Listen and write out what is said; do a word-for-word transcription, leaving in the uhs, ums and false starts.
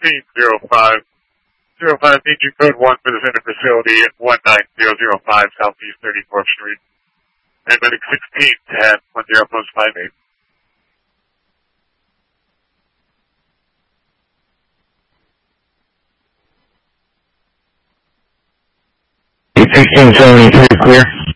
sixteen zero five. zero five, need you code one for the center facility at one nine zero zero five Southeast thirty-fourth Street. And medic sixteen ten one zero post five eight. sixteen seventy-three, clear.